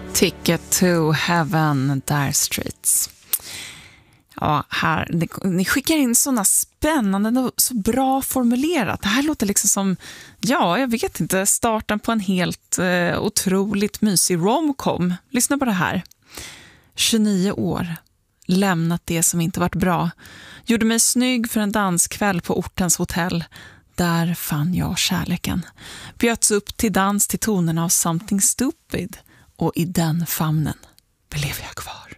Ticket to Heaven, Dire Straits. Ja, här, ni skickar in sådana spännande och så bra formulerat. Det här låter liksom som, ja, jag vet inte, starten på en helt otroligt mysig romcom. Lyssna på det här. 29 år, lämnat det som inte varit bra. Gjorde mig snygg för en danskväll på ortens hotell. Där fann jag kärleken. Bjöds upp till dans till tonerna av Something Stupid. Och i den famnen blev jag kvar.